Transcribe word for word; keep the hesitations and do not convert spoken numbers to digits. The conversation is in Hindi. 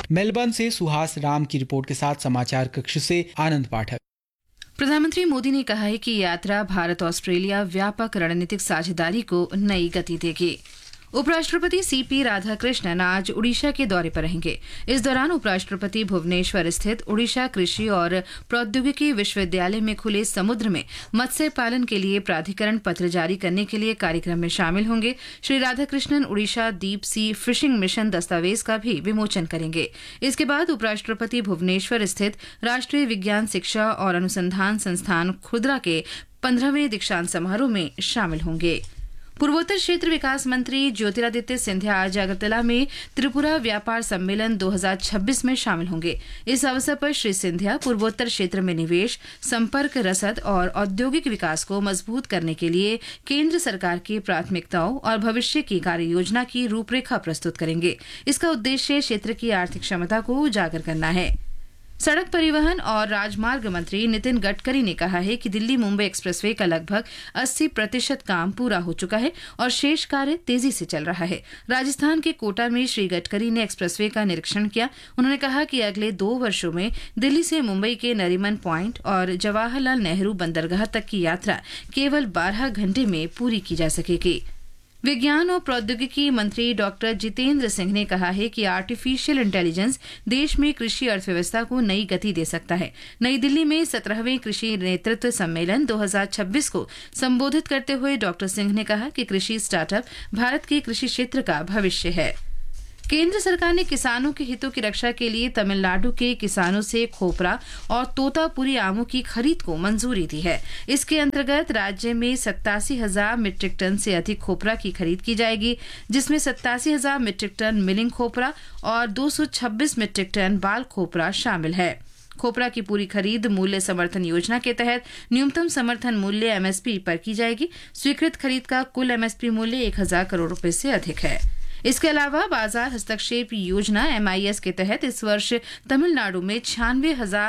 मेलबर्न से सुहास राम की रिपोर्ट के साथ समाचार कक्ष से आनंद पाठक। प्रधानमंत्री मोदी ने कहा है कि यात्रा भारत ऑस्ट्रेलिया व्यापक रणनीतिक साझेदारी को नई गति देगी। उपराष्ट्रपति सीपी राधाकृष्णन आज उड़ीसा के दौरे पर रहेंगे। इस दौरान उपराष्ट्रपति भुवनेश्वर स्थित उड़ीसा कृषि और प्रौद्योगिकी विश्वविद्यालय में खुले समुद्र में मत्स्य पालन के लिए प्राधिकरण पत्र जारी करने के लिए कार्यक्रम में शामिल होंगे। Shri Radhakrishnan Orissa deep sea fishing mission दस्तावेज का भी विमोचन करेंगे। इसके बाद उपराष्ट्रपति भुवनेश्वर स्थित राष्ट्रीय विज्ञान शिक्षा और अनुसंधान संस्थान खुदरा के पंद्रहवें दीक्षांत समारोह में शामिल होंगे। पूर्वोत्तर क्षेत्र विकास मंत्री ज्योतिरादित्य सिंधिया आज अगरतला में त्रिपुरा व्यापार सम्मेलन दो हज़ार छब्बीस में शामिल होंगे। इस अवसर पर श्री सिंधिया पूर्वोत्तर क्षेत्र में निवेश, संपर्क, रसद और औद्योगिक विकास को मजबूत करने के लिए केंद्र सरकार की प्राथमिकताओं और भविष्य की कार्य योजना की रूपरेखा प्रस्तुत करेंगे। इसका उद्देश्य क्षेत्र की आर्थिक क्षमता को उजागर करना है। सड़क परिवहन और राजमार्ग मंत्री नितिन गडकरी ने कहा है कि दिल्ली मुंबई एक्सप्रेसवे का लगभग अस्सी प्रतिशत काम पूरा हो चुका है और शेष कार्य तेजी से चल रहा है। राजस्थान के कोटा में श्री गडकरी ने एक्सप्रेसवे का निरीक्षण किया। उन्होंने कहा कि अगले दो वर्षों में दिल्ली से मुंबई के नरीमन पॉइंट और जवाहरलाल नेहरू बंदरगाह तक की यात्रा केवल बारह घंटे में पूरी की जा सकेगी। विज्ञान और प्रौद्योगिकी मंत्री डॉक्टर जितेंद्र सिंह ने कहा है कि आर्टिफिशियल इंटेलिजेंस देश में कृषि अर्थव्यवस्था को नई गति दे सकता है। नई दिल्ली में सत्रहवें कृषि नेतृत्व सम्मेलन दो हज़ार छब्बीस को संबोधित करते हुए डॉक्टर सिंह ने कहा कि कृषि स्टार्टअप भारत के कृषि क्षेत्र का भविष्य है। केंद्र सरकार ने किसानों के हितों की रक्षा के लिए तमिलनाडु के किसानों से खोपरा और तोतापुरी आमों की खरीद को मंजूरी दी है। इसके अंतर्गत राज्य में सत्तासी हजार मीट्रिक टन से अधिक खोपरा की खरीद की जाएगी, जिसमें सत्तासी हजार मीट्रिक टन मिलिंग खोपरा और दो सौ छब्बीस मीट्रिक टन बाल खोपरा शामिल है। खोपरा की पूरी खरीद मूल्य समर्थन योजना के तहत न्यूनतम समर्थन मूल्य एमएसपी पर की जाएगी। स्वीकृत खरीद का कुल एमएसपी मूल्य एक हजार करोड़ रुपए से अधिक है। इसके अलावा बाजार हस्तक्षेप योजना एमआईएस के तहत इस वर्ष तमिलनाडु में छियानवे हजार